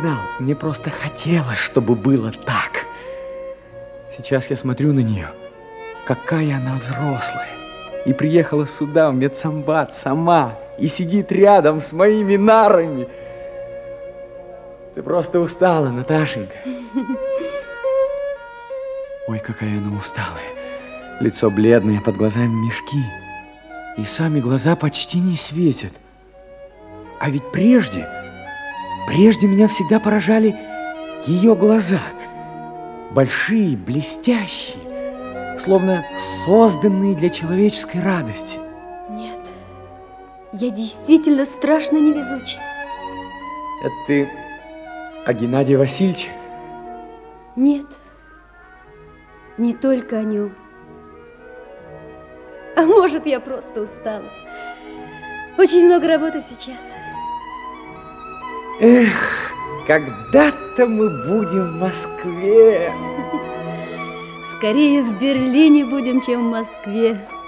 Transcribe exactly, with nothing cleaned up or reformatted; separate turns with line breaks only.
знал, мне просто хотелось, чтобы было так. Сейчас я смотрю на нее, какая она взрослая. И приехала сюда, в медсанбат, сама. И сидит рядом с моими нарами. Ты просто устала, Наташенька. Ой, какая она усталая. Лицо бледное, под глазами мешки. И сами глаза почти не светят. А ведь прежде, прежде меня всегда поражали ее глаза. Большие, блестящие, словно созданные для человеческой радости.
Нет, я действительно страшно невезучая.
Это ты о Геннадии Васильевиче?
Нет, не только о нем. А может, я просто устала. Очень много работы сейчас.
Эх, когда-то мы будем в Москве.
Скорее в Берлине будем, чем в Москве.